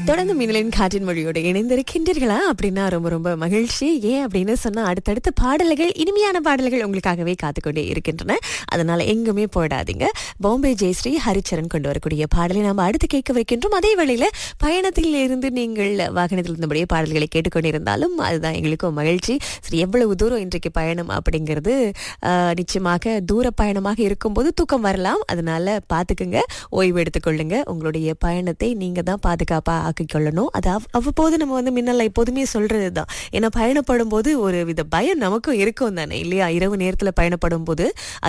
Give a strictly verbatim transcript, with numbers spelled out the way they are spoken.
தொடர்ந்து மின்னலின் காற்றின் மொழியோடு இணைந்திருக்கின்றீர்களா அப்படின்னா ரொம்ப ரொம்ப மகிழ்ச்சி. ஏன் அப்படின்னு சொன்னா அடுத்தடுத்த பாடல்கள், இனிமையான பாடல்கள் உங்களுக்காகவே காத்துக்கொண்டே இருக்கின்றன. அதனால எங்குமே போயிடாதீங்க. பாம்பே ஜெயஸ்ரீ ஹரிச்சரன் கொண்டு வரக்கூடிய பாடலை நாம அடுத்து கேட்க வைக்கின்றோம். அதே வேளையில பயணத்தில் இருந்து நீங்கள் வாகனத்தில் இருந்தபடியே பாடல்களை கேட்டுக்கொண்டிருந்தாலும் அதுதான் எங்களுக்கும் மகிழ்ச்சி. சரி, எவ்வளவு தூரம் இன்றைக்கு பயணம் அப்படிங்கிறது ஆஹ், நிச்சயமாக தூர பயணமாக இருக்கும்போது தூக்கம் வரலாம். அதனால பாத்துக்குங்க, ஓய்வு எடுத்துக்கொள்ளுங்க. உங்களுடைய பயணத்தை நீங்க தான் பாதுகாப்பா ஆக்கிக் கொள்ளணும். அது அவ்- அவ்வப்போது நம்ம வந்து மின்னல்ல எப்போதுமே சொல்றதுதான். ஏன்னா பயணப்படும் போது ஒரு வித பயம் நமக்கும் இருக்கும் தானே இல்லையா? இரவு நேரத்துல பயணப்படும் போது